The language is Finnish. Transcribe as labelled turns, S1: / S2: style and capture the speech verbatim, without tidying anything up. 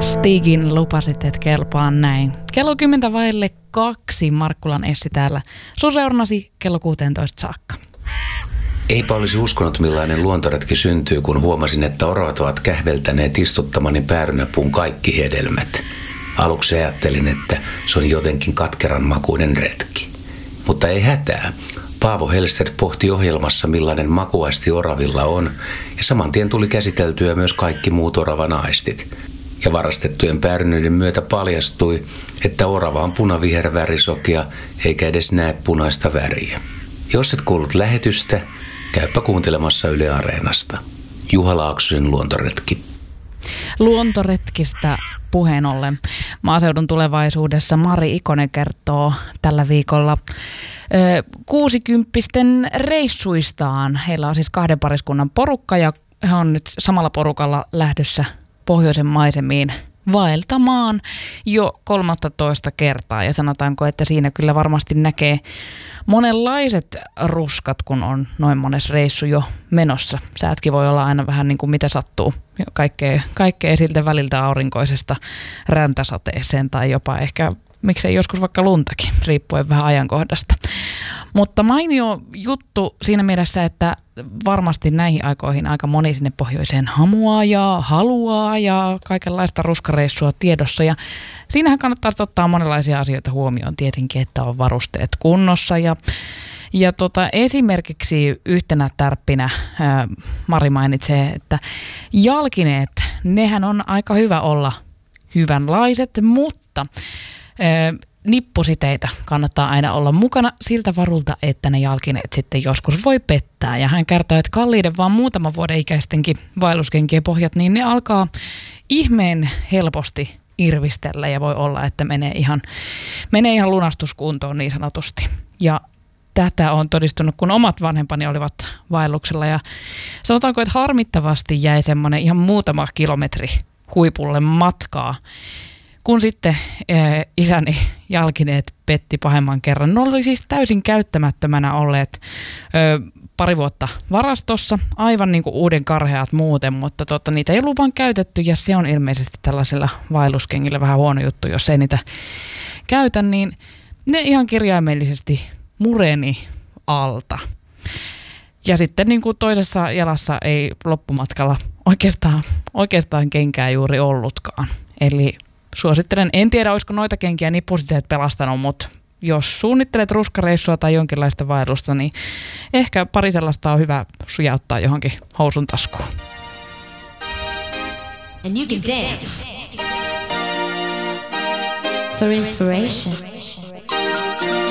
S1: Stigin lupasit, että kelpaa näin. Kello kymmentä vaille kaksi, Markkulan Essi täällä. Sun seurnasi kello kuusitoista saakka.
S2: Eipä olisi uskonut, millainen luontoretki syntyy, kun huomasin, että oravat ovat kähveltäneet istuttamani päärynäpuun kaikki hedelmät. Aluksi ajattelin, että se on jotenkin katkeran makuinen retki. Mutta ei hätää. Paavo Hellstedt pohti ohjelmassa, millainen makuaisti oravilla on, ja saman tien tuli käsiteltyä myös kaikki muut oravan aistit. Ja varastettujen päärynöiden myötä paljastui, että orava on punavihervärisokea, eikä edes näe punaista väriä. Jos et kuullut lähetystä, käypä kuuntelemassa Yle Areenasta. Juha Laaksosen luontoretki.
S1: Luontoretkistä puheen ollen. Maaseudun tulevaisuudessa Mari Ikonen kertoo tällä viikolla ö, kuusikymppisten reissuistaan. Heillä on siis kahden pariskunnan porukka ja he on nyt samalla porukalla lähdössä pohjoisen maisemiin vaeltamaan jo kolmattatoista kertaa. Ja sanotaanko, että siinä kyllä varmasti näkee monenlaiset ruskat, kun on noin monessa reissu jo menossa. Säätkin voi olla aina vähän niin kuin mitä sattuu. Kaikkea, kaikkea siltä väliltä aurinkoisesta räntäsateeseen tai jopa ehkä, miksei joskus vaikka luntakin, riippuen vähän ajankohdasta. Mutta mainio juttu siinä mielessä, että varmasti näihin aikoihin aika moni sinne pohjoiseen hamuaa ja haluaa ja kaikenlaista ruskareissua tiedossa. Ja siinähän kannattaa ottaa monenlaisia asioita huomioon tietenkin, että on varusteet kunnossa. Ja, ja tota, esimerkiksi yhtenä tärppinä ää, Mari mainitsee, että jalkineet, nehän on aika hyvä olla hyvänlaiset, mutta ää, nippusiteitä kannattaa aina olla mukana siltä varulta, että ne jalkineet sitten joskus voi pettää. Ja hän kertoo, että kalliiden vaan muutaman vuoden ikäistenkin vaelluskenkien pohjat, niin ne alkaa ihmeen helposti irvistellä ja voi olla, että menee ihan, menee ihan lunastuskuntoon niin sanotusti. Ja tätä on todistunut, kun omat vanhempani olivat vaelluksella ja sanotaanko, että harmittavasti jäi semmoinen ihan muutama kilometri huipulle matkaa. Kun sitten ää, isäni jalkineet petti pahemman kerran. Ne oli siis täysin käyttämättömänä olleet ö, pari vuotta varastossa, aivan niin kuin uuden karheat muuten, mutta tota, niitä ei ollut vaan käytetty ja se on ilmeisesti tällaisella vaelluskengillä vähän huono juttu, jos ei niitä käytä, niin ne ihan kirjaimellisesti mureni alta. Ja sitten niin kuin toisessa jalassa ei loppumatkalla oikeastaan, oikeastaan kenkää juuri ollutkaan. Eli suosittelen, en tiedä olisiko noita kenkiä nippusiteet pelastanut, mutta jos suunnittelet ruskareissua tai jonkinlaista vaellusta, niin ehkä pari sellaista on hyvä sujauttaa johonkin housun taskuun.
S3: And you can dance for inspiration.